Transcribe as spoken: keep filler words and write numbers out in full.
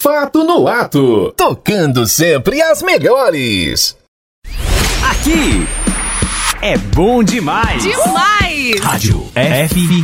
Fato no Ato. Tocando sempre as melhores. Aqui é bom demais. Demais! Rádio F